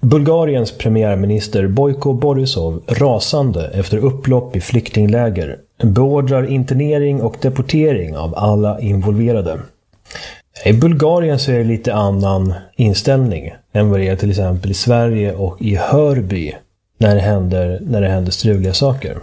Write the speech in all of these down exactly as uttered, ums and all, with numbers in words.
Bulgariens premiärminister Bojko Borisov rasande efter upplopp i flyktingläger beordrar internering och deportering av alla involverade. I Bulgarien så är det lite annan inställning än vad det är till exempel i Sverige och i Hörby när det händer, när det händer struliga saker.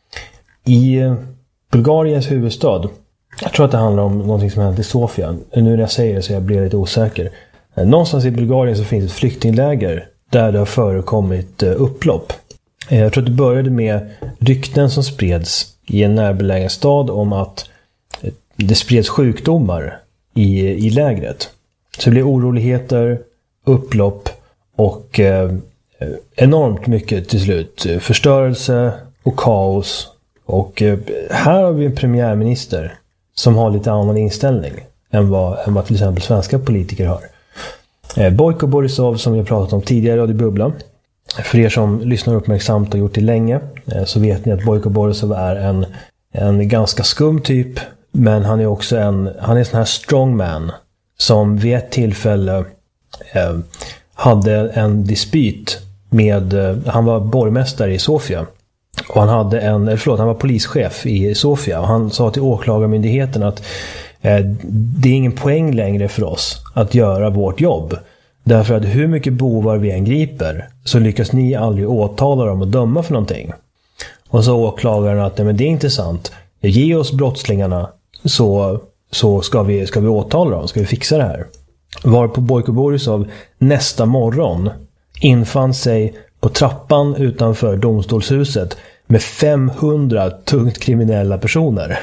I Bulgariens huvudstad, jag tror att det handlar om någonting som hänt i Sofia. Nu när jag säger det så jag blir lite osäker. Någonstans i Bulgarien så finns ett flyktingläger där det har förekommit upplopp. Jag tror att det började med rykten som spreds i en närbelägen stad om att det spreds sjukdomar i, i lägret. Så det blev oroligheter, upplopp och eh, enormt mycket till slut. Förstörelse och kaos. Och eh, här har vi en premiärminister som har lite annan inställning än vad, än vad till exempel svenska politiker har. Eh, Bojko Borisov, som vi har pratat om tidigare i Bubbla. För er som lyssnar uppmärksamt och gjort det länge eh, så vet ni att Bojko Borisov är en, en ganska skum typ. Men han är också en, han är en sån här strongman som vid ett tillfälle eh, hade en dispyt med, eh, han var borgmästare i Sofia. Och han hade en, eller förlåt, han var polischef i Sofia. Och han sa till åklagarmyndigheten att eh, det är ingen poäng längre för oss att göra vårt jobb. Därför att hur mycket bovar vi än griper så lyckas ni aldrig åtala dem och döma för någonting. Och så åklagaren att nej, men det är inte sant. Ge oss brottslingarna så, så ska, vi, ska vi åtala dem, ska vi fixa det här. Var på Bojko Borisov nästa morgon infann sig på trappan utanför domstolshuset med femhundra tungt kriminella personer.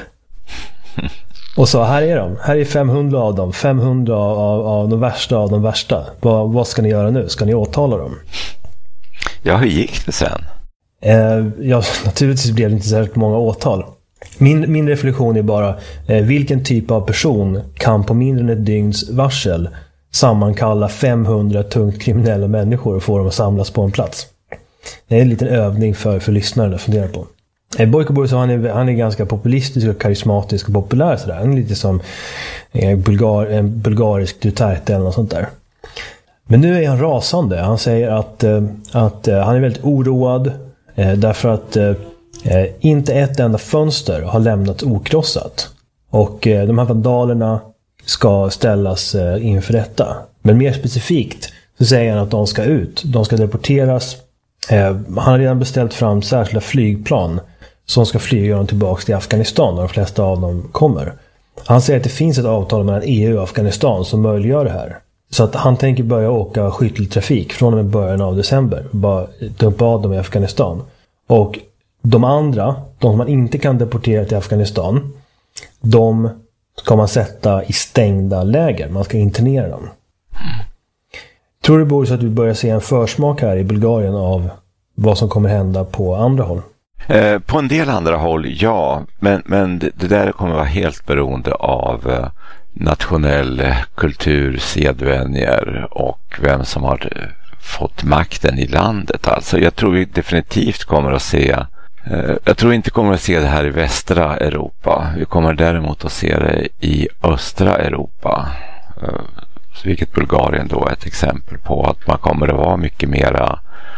Och så här är de. Här är femhundra av dem. femhundra av, av de värsta av de värsta. Vad, vad ska ni göra nu? Ska ni åtala dem? Ja, hur gick det sen? Eh, ja, naturligtvis blev det inte särskilt många åtal. Min, min reflektion är bara eh, vilken typ av person kan på mindre än ett dygns varsel sammankalla femhundra tungt kriminella människor och få dem att samlas på en plats. Det är en liten övning för, för lyssnare att fundera på. Eh, Bojko Borisov, han är, han är ganska populistisk och karismatisk och populär sådär. Han är lite som eh, bulgar, en bulgarisk Duterte eller något sånt där. Men nu är han rasande. Han säger att, eh, att eh, han är väldigt oroad eh, därför att eh, Eh, inte ett enda fönster har lämnats okrossat. Och eh, de här vandalerna ska ställas eh, inför detta. Men mer specifikt så säger han att de ska ut. De ska deporteras. Eh, han har redan beställt fram särskilda flygplan som ska flyga dem tillbaka till Afghanistan. Där de flesta av dem kommer. Han säger att det finns ett avtal mellan E U och Afghanistan som möjliggör det här. Så att han tänker börja åka skytteltrafik från och med början av december. Bara dumpa av dem i Afghanistan. Och de andra, de som man inte kan deportera till Afghanistan, de ska man sätta i stängda läger. Man ska internera dem. Tror du, Boris, att du börjar se en försmak här i Bulgarien av vad som kommer hända på andra håll? Eh, på en del andra håll, ja. Men, men det, det där kommer vara helt beroende av eh, nationell kultur, sedvänjer och vem som har eh, fått makten i landet. Alltså, jag tror vi definitivt kommer att se Jag tror inte kommer att se det här i västra Europa. Vi kommer däremot att se det i östra Europa. Vilket Bulgarien då är ett exempel på. Att man kommer att vara mycket mera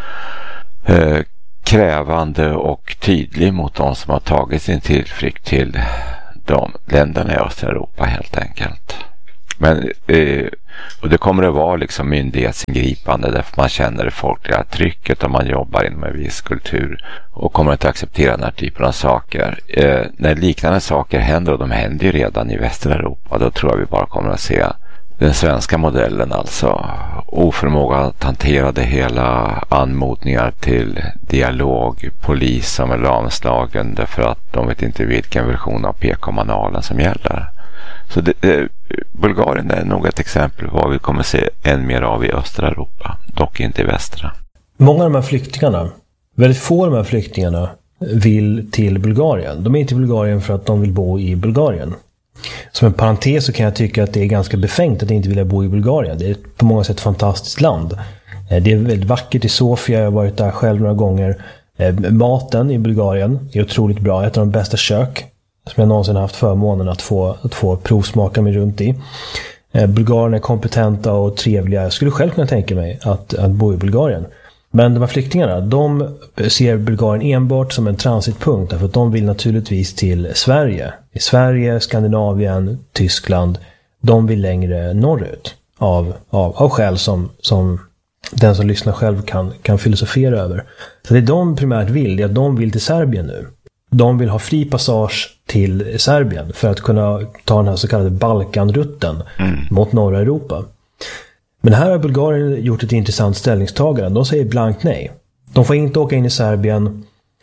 eh, krävande och tydlig mot de som har tagit sin tillflykt till de länderna i östra Europa helt enkelt. Men eh, och det kommer att vara liksom myndighetsingripande därför man känner det folkliga trycket om man jobbar inom en viss kultur och kommer inte acceptera den här typen av saker. Eh, när liknande saker händer, och de händer ju redan i västra Europa, då tror jag vi bara kommer att se den svenska modellen, alltså oförmåga att hantera det hela, anmodningar till dialog, polis som är lamslagen därför att de vet inte vilken version av P K-manualen som gäller. Så det, det, Bulgarien är nog ett exempel på vad vi kommer se än mer av i östra Europa, dock inte i västra. Många av de här flyktingarna, väldigt få av de här flyktingarna vill till Bulgarien. De är inte i Bulgarien för att de vill bo i Bulgarien. Som en parentes så kan jag tycka att det är ganska befängt att inte vilja bo i Bulgarien. Det är på många sätt ett fantastiskt land. Det är väldigt vackert i Sofia, jag har varit där själv några gånger. Maten i Bulgarien är otroligt bra, ett av de bästa kök som jag någonsin haft förmånen att få, att få provsmaka mig runt i. Bulgarerna är kompetenta och trevliga. Jag skulle själv kunna tänka mig att, att bo i Bulgarien. Men de här flyktingarna, de ser Bulgarien enbart som en transitpunkt. Därför att de vill naturligtvis till Sverige. I Sverige, Skandinavien, Tyskland. De vill längre norrut. Av, av, av skäl som, som den som lyssnar själv kan, kan filosofera över. Så det de primärt vill är att de vill till Serbien nu. De vill ha fri passage till Serbien för att kunna ta den här så kallade Balkanrutten mm. mot norra Europa. Men här har Bulgarien gjort ett intressant ställningstagande. De säger blankt nej. De får inte åka in i Serbien.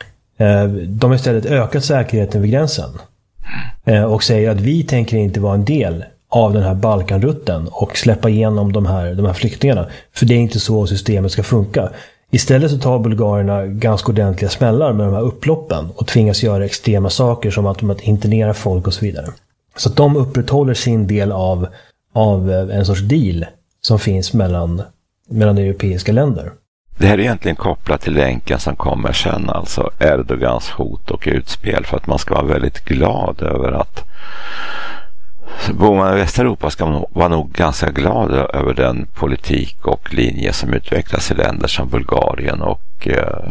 De har istället ökat säkerheten vid gränsen. Och säger att vi tänker inte vara en del av den här Balkanrutten och släppa igenom de här, de här flyktingarna. För det är inte så systemet ska funka. Istället så tar bulgarerna ganska ordentliga smällar med de här upploppen och tvingas göra extrema saker som att, att internera folk och så vidare. Så att de upprätthåller sin del av, av en sorts deal som finns mellan, mellan europeiska länder. Det här är egentligen kopplat till länken som kommer sen, alltså Erdogans hot och utspel, för att man ska vara väldigt glad över att bor man i Västeuropa ska man vara nog ganska glad över den politik och linje som utvecklas i länder som Bulgarien och eh,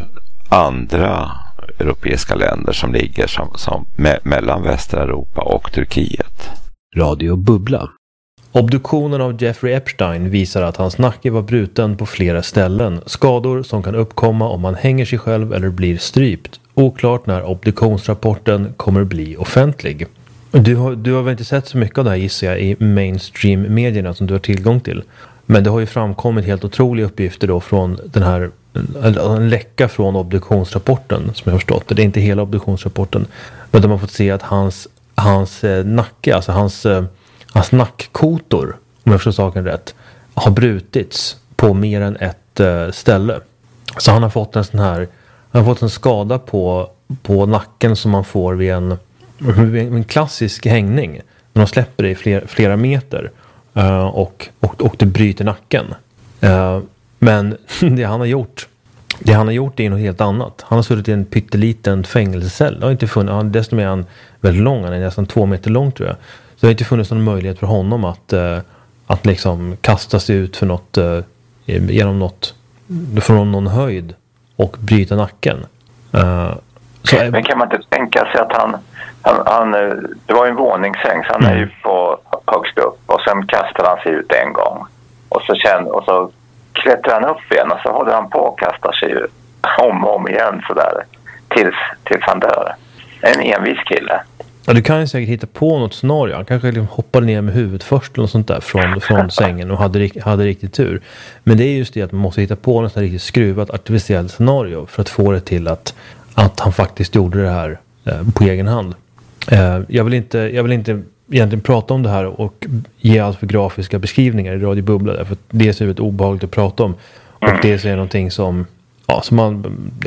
andra europeiska länder som ligger som, som me- mellan Västeuropa och Turkiet. Radio Bubbla. Obduktionen av Jeffrey Epstein visar att hans nacke var bruten på flera ställen. Skador som kan uppkomma om man hänger sig själv eller blir strypt. Oklart när obduktionsrapporten kommer bli offentlig. Du har, du har väl inte sett så mycket av det här, gissar jag, i mainstream-medierna som du har tillgång till. Men det har ju framkommit helt otroliga uppgifter då från den här, en läcka från obduktionsrapporten som jag har förstått. Det är inte hela obduktionsrapporten. Men de har fått se att hans, hans nacke, alltså hans, hans nackkotor, om jag förstår saken rätt, har brutits på mer än ett ställe. Så han har fått en sån här, han har fått en skada på, på nacken som man får vid en en klassisk hängning när de släpper det i flera, flera meter uh, och, och, och det bryter nacken. Uh, men det han har gjort det han har gjort är något helt annat. Han har suttit i en pytteliten fängelsecell. Det har inte funnits, han, dessutom är han väldigt lång, han är nästan två meter lång tror jag. Så det har inte funnits någon möjlighet för honom att, uh, att liksom kasta sig ut för något, uh, genom något från någon höjd och bryta nacken. Uh, så, men kan man inte tänka sig att han Han, han, det var en våningssäng, så han är ju på högst upp och sen kastar han sig ut en gång och så, känner, och så klättrar han upp igen och så håller han på och kastar sig ut om och om igen sådär tills, tills han dör. En envis kille. Ja, du kan ju säkert hitta på något scenario. Han kanske liksom hoppade ner med huvudet först eller något sånt där från, från sängen och hade, hade riktigt tur. Men det är just det att man måste hitta på något riktigt skruvat artificiellt scenario för att få det till att, att han faktiskt gjorde det här eh, på egen hand. Jag vill inte, jag vill inte egentligen prata om det här och ge allt för grafiska beskrivningar i Radio Bubbla, därför att det är väldigt obehagligt att prata om och det är någonting som, ja, som man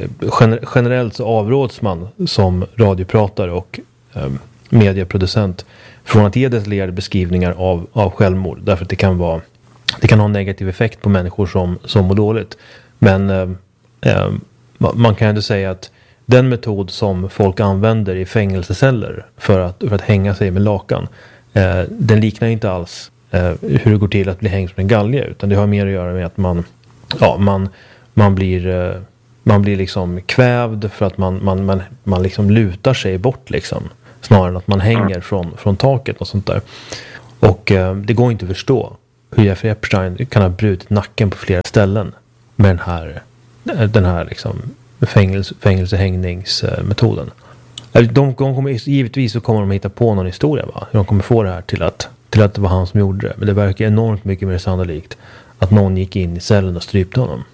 generellt så avråds man som radiopratare och eh, medieproducent från att ge detaljerade beskrivningar av, av självmord, därför att det kan vara, det kan ha en negativ effekt på människor som, som mår dåligt. Men eh, eh, man kan ju ändå säga att den metod som folk använder i fängelseceller för att, för att hänga sig med lakan, eh, den liknar inte alls eh, hur det går till att bli hängd från en galge, utan det har mer att göra med att man, ja, man, man blir, eh, man blir liksom kvävd för att man, man, man, man liksom lutar sig bort liksom, snarare än att man hänger från, från taket och sånt där. Och eh, det går inte att förstå hur Jeffrey Epstein kan ha brutit nacken på flera ställen med den här, den här liksom Fängelse, fängelsehängningsmetoden. De, de kommer, givetvis så kommer de hitta på någon historia, va? De kommer få det här till att, till att det var han som gjorde det. Men det verkar enormt mycket mer sannolikt att någon gick in i cellen och strypte honom.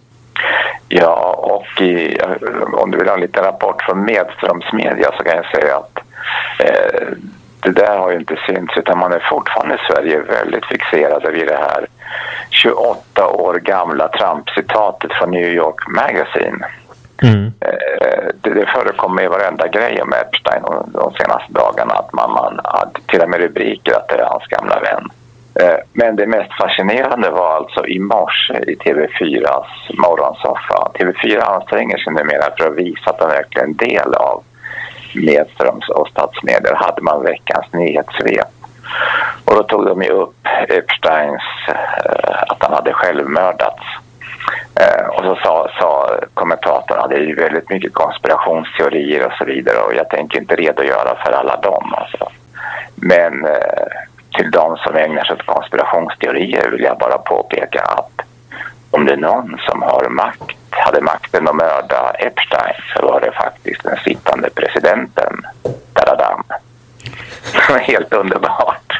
Ja, och i, om du vill ha en liten rapport från Medströms media så kan jag säga att eh, det där har ju inte synts, utan man är fortfarande i Sverige väldigt fixerade vid det här tjugoåtta år gamla Trump-citatet från New York Magazine. Mm. Det, det förekommer i varenda grej om Epstein de senaste dagarna, att man, man till och med rubriker att det är hans gamla vän. Men det mest fascinerande var alltså i morse i T V fyras morgonsoffa. T V fyra anstränger sig numera för att visa att de verkligen en del av Medströms och statsmedier hade man veckans nyhetssvep. Och då tog de ju upp Epsteins, eh, att han hade självmördats. Eh, och så sa, sa kommentatorn att det är ju väldigt mycket konspirationsteorier och så vidare, och jag tänker inte redogöra för alla dem. Alltså. Men eh, till de som ägnar sig åt konspirationsteorier vill jag bara påpeka att om det är någon som har makt, hade makten att mörda Epstein, så var det faktiskt den sittande presidenten, Taradam. Det var helt underbart.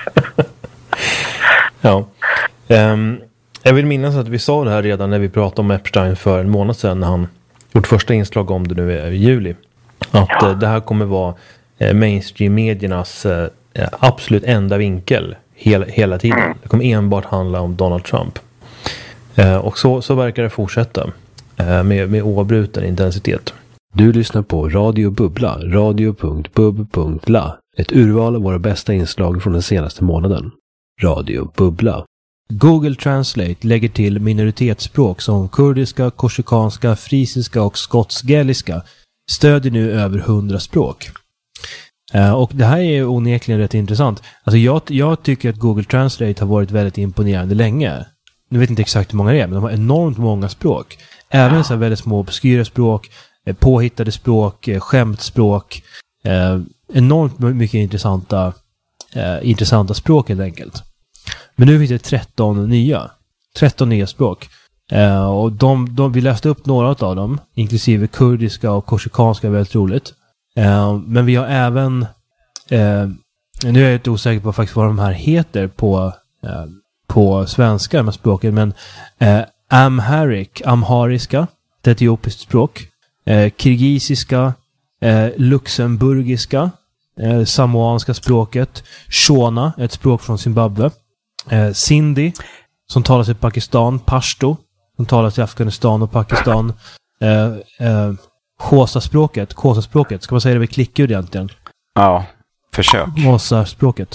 Ja. Um, jag vill minnas att vi sa det här redan när vi pratade om Epstein för en månad sedan, när han gjort första inslag om det nu i juli. Att ja. uh, det här kommer vara uh, mainstream-mediernas uh, absolut enda vinkel hela, hela tiden. Mm. Det kommer enbart handla om Donald Trump. Uh, och så, så verkar det fortsätta uh, med, med oavbruten intensitet. Du lyssnar på Radio Bubbla, radio punkt bub punkt la. Ett urval av våra bästa inslag från den senaste månaden. Radio Bubbla. Google Translate lägger till minoritetsspråk som kurdiska, korsikanska, frisiska och skotsk-gäliska. Stödjer nu över hundra språk. Uh, och det här är onekligen rätt intressant. Alltså jag, jag tycker att Google Translate har varit väldigt imponerande länge. Nu vet inte exakt hur många det är, men de har enormt många språk. Även så här väldigt små obskyra språk, påhittade språk, skämtspråk. Eh, enormt mycket intressanta, eh, intressanta språk helt enkelt. Men nu finns det tretton nya. tretton nya språk. Eh, och de, de, vi läste upp några av dem, inklusive kurdiska och korsikanska, väldigt roligt. Eh, men vi har även, eh, nu är jag inte osäker på faktiskt vad de här heter på, eh, på svenska, de här språken, men eh, Amharic, amhariska, ett etiopiskt språk. Eh, kirgisiska, eh, luxemburgiska, eh, samoanska språket, Shona, ett språk från Zimbabwe, eh, Sindhi, som talas i Pakistan, Pashto, som talas i Afghanistan och Pakistan, eh, eh, Xhosa-språket, Xhosa-språket, ska man säga det med klickljud egentligen? Ja, försök. Xhosa-språket.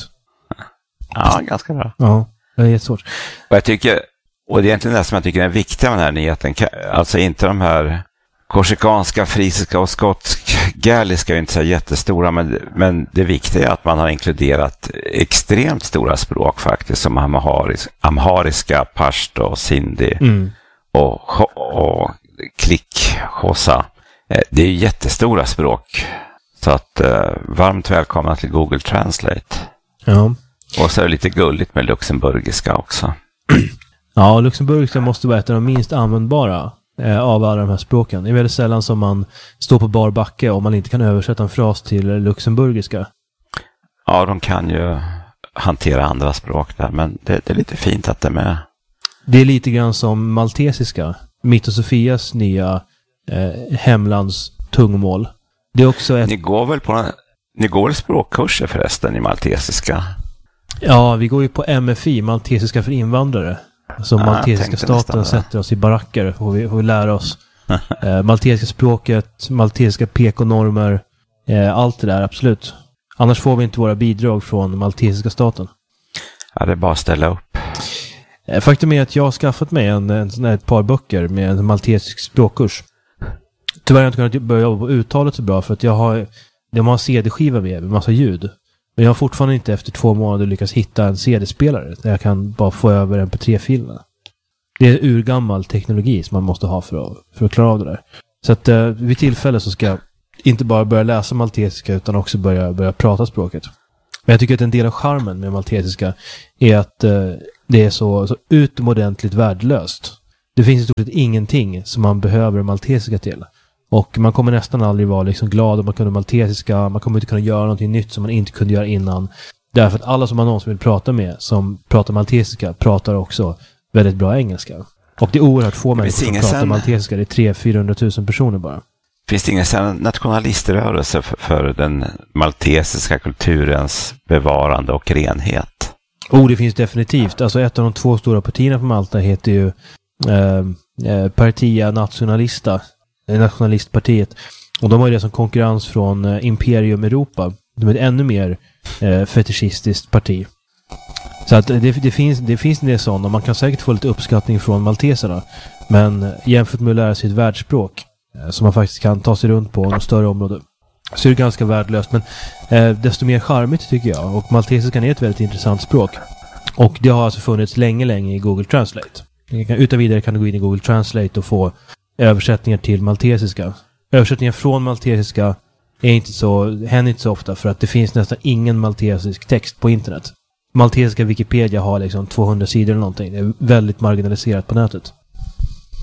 Ja, ganska bra. Ja, det är jättesvårt. Och jag tycker, och det är egentligen det som jag tycker är viktigt med den här nyheten, alltså inte de här korsikanska, frisiska och skotsk-gäliska är inte så jättestora, men, men det viktiga är att man har inkluderat extremt stora språk faktiskt, som amharis, amhariska, pashto, sindhi mm. och, och klick, Xhosa. Det är jättestora språk, så att eh, varmt välkomna till Google Translate. Ja. Och så är det lite gulligt med luxemburgiska också. Ja, luxemburgiska måste vara ett av de minst användbara av alla de här språken. Det är väldigt sällan som man står på bar backe och man inte kan översätta en fras till luxemburgiska. Ja, de kan ju hantera andra språk där, men det, det är lite fint att det är med. Det är lite grann som maltesiska, mitt och Sofias nya eh, hemlands tungomål. Det är också ett... Ni går väl på ni går väl språkkurser förresten i maltesiska? Ja, vi går ju på M F I, maltesiska för invandrare. Så ah, maltesiska staten sätter oss i baracker och vi får lära oss eh, maltesiska språket, maltesiska P K-normer, eh, allt det där, absolut. Annars får vi inte våra bidrag från maltesiska staten. Ja, det är bara att ställa upp. Eh, faktum är att jag har skaffat mig en, en sån här, ett par böcker med en maltesisk språkkurs. Tyvärr har jag inte kunnat börja jobba på uttalet så bra, för att jag har, de har C D-skiva med, med massa ljud. Men jag har fortfarande inte efter två månader lyckats hitta en C D-spelare där jag kan bara få över M P tre-filerna. Det är urgammal teknologi som man måste ha för att, för att klara av det där. Så att eh, vid tillfälle så ska jag inte bara börja läsa maltesiska utan också börja, börja prata språket. Men jag tycker att en del av charmen med maltesiska är att eh, det är så, så utomordentligt värdelöst. Det finns i stort sett ingenting som man behöver maltesiska till. Och man kommer nästan aldrig vara liksom glad om man kunde maltesiska. Man kommer inte kunna göra någonting nytt som man inte kunde göra innan. Därför att alla som man någonsin vill prata med som pratar maltesiska pratar också väldigt bra engelska. Och det är oerhört få människor som pratar sen... maltesiska. Det är tre till fyrahundratusen personer bara. Finns det ingen nationaliströrelse för, för den maltesiska kulturens bevarande och renhet? Oh, det finns definitivt. Alltså ett av de två stora partierna på Malta heter ju eh, eh, Partia Nationalista. Nationalistpartiet. Och de har ju det som konkurrens från eh, Imperium Europa. De är ett ännu mer eh, fetischistiskt parti. Så att det, det finns det finns en del sådana. Man kan säkert få lite uppskattning från malteserna. Men jämfört med att lära sig ett världsspråk eh, som man faktiskt kan ta sig runt på något större område. så är det ganska värdelöst. Men eh, desto mer charmigt tycker jag. Och maltesiskan är ett väldigt intressant språk. Och det har alltså funnits länge, länge i Google Translate. Utan vidare kan du gå in i Google Translate och få översättningar till maltesiska. Översättningar från maltesiska är inte så, händer inte så ofta för att det finns nästan ingen maltesisk text på internet. Maltesiska Wikipedia har liksom tvåhundra sidor eller någonting. Det är väldigt marginaliserat på nätet.